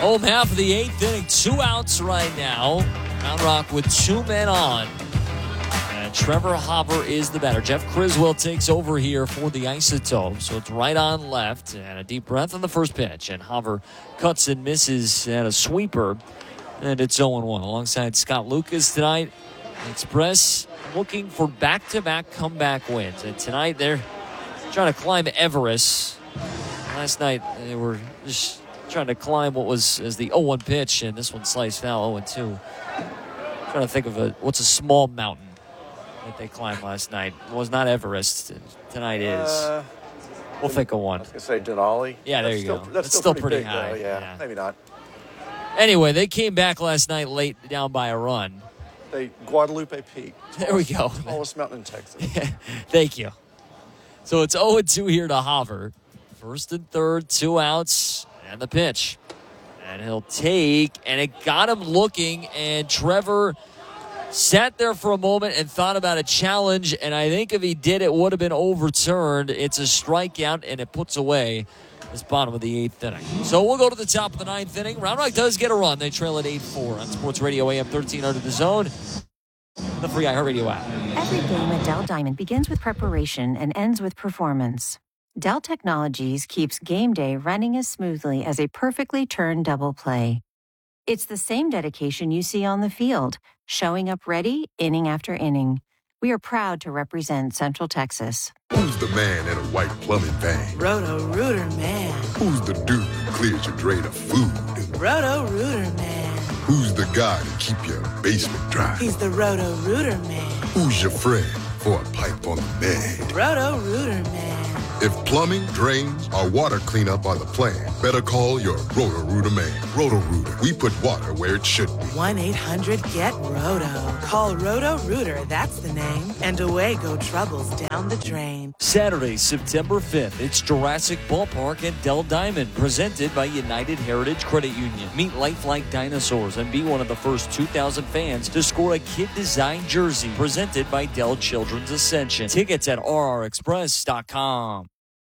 Home half of the eighth inning, 2 outs right now. Round Rock with 2 men on. And Trevor Hopper is the batter. Jeff Criswell takes over here for the Isotope. So it's right on left. And a deep breath on the first pitch. And Hopper cuts and misses at a sweeper. And it's 0-1 alongside Scott Lucas tonight. Express looking for back-to-back comeback wins. And tonight they're trying to climb Everest. Last night they were just trying to climb what was as the 0-1 pitch, and this one sliced foul, 0-2. Trying to think of what's a small mountain that they climbed last night. It was not Everest. Tonight is. We'll think of one. I was going to say Denali. Yeah, there you go. That's still pretty big, high. Yeah, maybe not. Anyway, they came back last night late, down by a run. Guadalupe Peak. There we go. Tallest mountain in Texas. Thank you. So it's 0-2 here to Hopper. First and third, 2 outs, and the pitch. And he'll take, and it got him looking, and Trevor sat there for a moment and thought about a challenge, and I think if he did, it would have been overturned. It's a strikeout, and it puts away this bottom of the eighth inning. So we'll go to the top of the ninth inning. Round Rock does get a run. They trail at 8-4 on Sports Radio AM 1300 The Zone, the free iHeartRadio app. Every game at Dell Diamond begins with preparation and ends with performance. Dell Technologies keeps game day running as smoothly as a perfectly turned double play. It's the same dedication you see on the field, showing up ready inning after inning. We are proud to represent Central Texas. Who's the man in a white plumbing van? Roto-Rooter man. Who's the dude who clears your drain of food? Roto-Rooter man. Who's the guy to keep your basement dry? He's the Roto-Rooter man. Who's your friend for a pipe on the bed? Roto-Rooter man. If plumbing, drains, or water cleanup are the plan, better call your Roto-Rooter man. Roto-Rooter, we put water where it should be. 1-800-GET-ROTO. Call Roto-Rooter, that's the name, and away go troubles down the drain. Saturday, September 5th, it's Jurassic Ballpark at Dell Diamond, presented by United Heritage Credit Union. Meet lifelike dinosaurs and be one of the first 2,000 fans to score a kid-designed jersey, presented by Dell Children's Ascension. Tickets at rrexpress.com.